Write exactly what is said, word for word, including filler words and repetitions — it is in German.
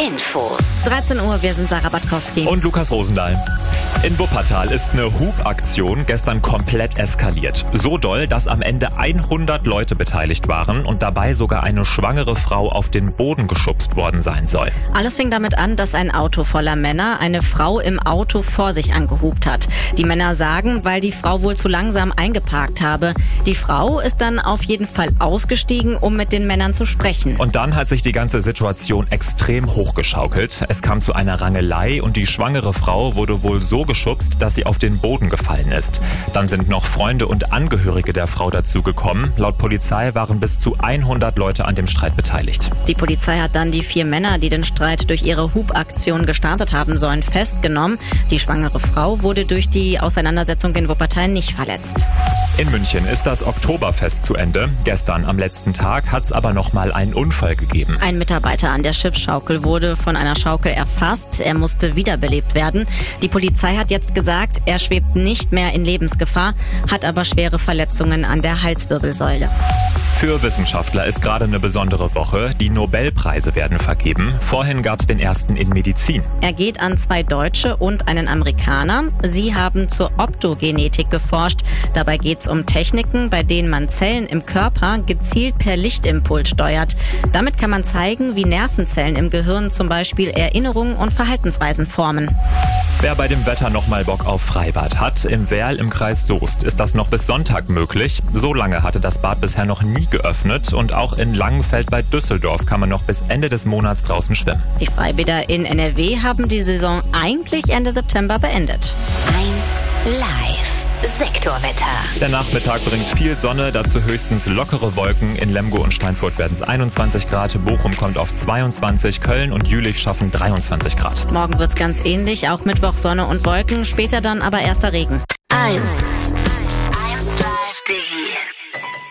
Infos. dreizehn Uhr, wir sind Sarah Batkowski. Und Lukas Rosendahl. In Wuppertal ist eine Hubaktion gestern komplett eskaliert. So doll, dass am Ende hundert Leute beteiligt waren und dabei sogar eine schwangere Frau auf den Boden geschubst worden sein soll. Alles fing damit an, dass ein Auto voller Männer eine Frau im Auto vor sich angehupt hat. Die Männer sagen, weil die Frau wohl zu langsam eingeparkt habe. Die Frau ist dann auf jeden Fall ausgestiegen, um mit den Männern zu sprechen. Und dann hat sich die ganze Situation extrem hochgeschaukelt. Es kam zu einer Rangelei und die schwangere Frau wurde wohl so geschubst, dass sie auf den Boden gefallen ist. Dann sind noch Freunde und Angehörige der Frau dazugekommen. Laut Polizei waren bis zu hundert Leute an dem Streit beteiligt. Die Polizei hat dann die vier Männer, die den Streit durch ihre Hubaktion gestartet haben sollen, festgenommen. Die schwangere Frau wurde durch die Auseinandersetzung in Wuppertal nicht verletzt. In München ist das Oktoberfest zu Ende. Gestern am letzten Tag hat es aber noch mal einen Unfall gegeben. Ein Mitarbeiter an der Schiffsschaukel wurde von einer Schaukel erfasst. Er musste wiederbelebt werden. Die Polizei hat jetzt gesagt, er schwebt nicht mehr in Lebensgefahr, hat aber schwere Verletzungen an der Halswirbelsäule. Für Wissenschaftler ist gerade eine besondere Woche. Die Nobelpreise werden vergeben. Vorhin gab es den ersten in Medizin. Er geht an zwei Deutsche und einen Amerikaner. Sie haben zur Optogenetik geforscht. Dabei geht es um Techniken, bei denen man Zellen im Körper gezielt per Lichtimpuls steuert. Damit kann man zeigen, wie Nervenzellen im Gehirn zum Beispiel Erinnerungen und Verhaltensweisen formen. Wer bei dem Wetter noch mal Bock auf Freibad hat, im Werl im Kreis Soest ist das noch bis Sonntag möglich. So lange hatte das Bad bisher noch nie geöffnet und auch in Langenfeld bei Düsseldorf kann man noch bis Ende des Monats draußen schwimmen. Die Freibäder in N R W haben die Saison eigentlich Ende September beendet. eins Live. Sektorwetter. Der Nachmittag bringt viel Sonne, dazu höchstens lockere Wolken. In Lemgo und Steinfurt werden es einundzwanzig Grad, Bochum kommt auf zweiundzwanzig, Köln und Jülich schaffen dreiundzwanzig Grad. Morgen wird's ganz ähnlich, auch Mittwoch Sonne und Wolken, später dann aber erster Regen. eins